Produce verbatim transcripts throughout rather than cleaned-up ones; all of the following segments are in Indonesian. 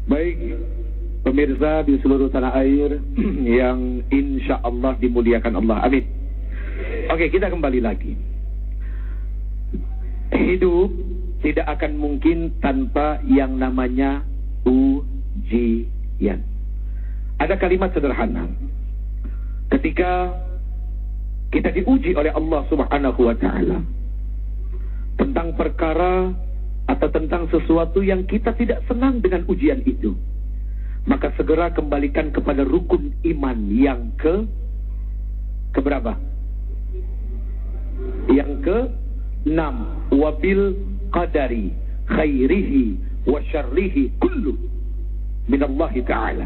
Baik, pemirsa di seluruh tanah air yang insya Allah dimuliakan Allah. Amin. Oke, kita kembali lagi. Hidup tidak akan mungkin tanpa yang namanya ujian. Ada kalimat sederhana. Ketika kita diuji oleh Allah Subhanahu wa Ta'ala tentang perkara atau tentang sesuatu yang kita tidak senang dengan ujian itu, maka segera kembalikan kepada rukun iman yang ke keberapa? Yang ke enam. Wabil qadari khairihi wa syarrihi kullu minallahi ta'ala.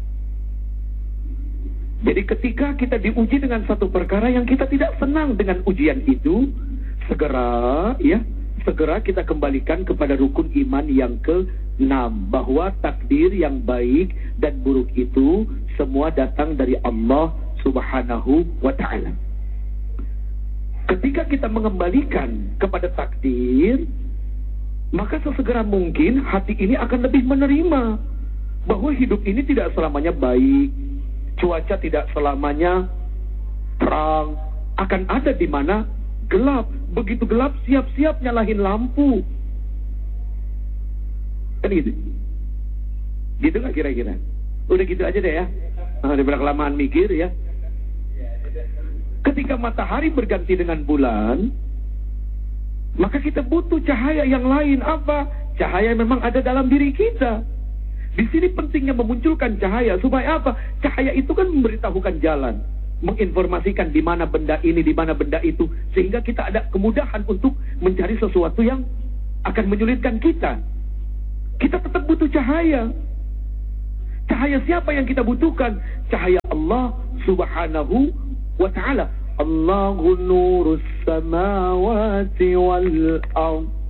Jadi ketika kita diuji dengan satu perkara yang kita tidak senang dengan ujian itu, segera ya segera kita kembalikan kepada rukun iman yang keenam, bahwa takdir yang baik dan buruk itu semua datang dari Allah Subhanahu wa Ta'ala. Ketika kita mengembalikan kepada takdir, maka sesegera mungkin hati ini akan lebih menerima bahwa hidup ini tidak selamanya baik, cuaca tidak selamanya terang, akan ada di mana gelap. Begitu gelap, siap-siap nyalahin lampu. Kan gitu? Gitu gak kira-kira? Udah gitu aja deh ya. Nah, daripada kelamaan mikir ya. Ketika matahari berganti dengan bulan, maka kita butuh cahaya yang lain. Apa? Cahaya yang memang ada dalam diri kita. Di sini pentingnya memunculkan cahaya. Supaya apa? Cahaya itu kan memberitahukan jalan, menginformasikan di mana benda ini, di mana benda itu, sehingga kita ada kemudahan untuk mencari sesuatu yang akan menyulitkan kita. Kita tetap butuh cahaya. Cahaya siapa yang kita butuhkan? Cahaya Allah Subhanahu wa Ta'ala. Allahu nurus samawati wal ardh.